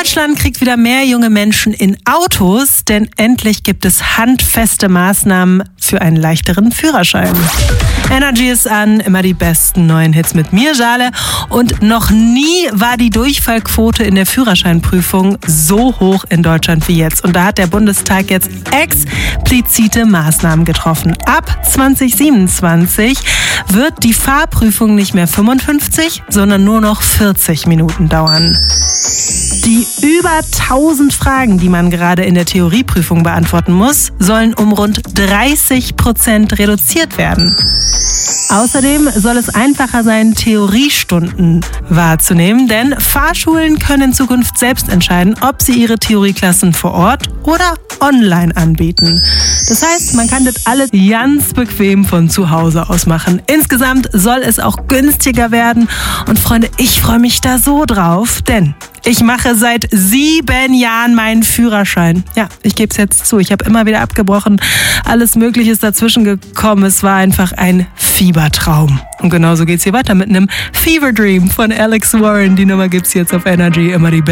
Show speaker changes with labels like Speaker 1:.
Speaker 1: Deutschland kriegt wieder mehr junge Menschen in Autos, denn endlich gibt es handfeste Maßnahmen für einen leichteren Führerschein. Energy ist an, immer die besten neuen Hits mit mir, Jale. Und noch nie war die Durchfallquote in der Führerscheinprüfung so hoch in Deutschland wie jetzt. Und da hat der Bundestag jetzt explizite Maßnahmen getroffen. Ab 2027 wird die Fahrprüfung nicht mehr 55, sondern nur noch 40 Minuten dauern. Die über 1000 die man gerade in der Theorieprüfung beantworten muss, sollen um rund 30% reduziert werden. Außerdem soll es einfacher sein, Theoriestunden wahrzunehmen, denn Fahrschulen können in Zukunft selbst entscheiden, ob sie ihre Theorieklassen vor Ort oder online anbieten. Das heißt, man kann das alles ganz bequem von zu Hause aus machen. Insgesamt soll es auch günstiger werden. Und Freunde, ich freue mich da so drauf, denn ich mache seit 7 Jahren meinen Führerschein. Ja, ich gebe es jetzt zu. Ich habe immer wieder abgebrochen. Alles Mögliche ist dazwischen gekommen. Es war einfach ein Fiebertraum. Und genauso geht's hier weiter mit einem Fever Dream von Alex Warren. Die Nummer gibt's jetzt auf Energy. Immer die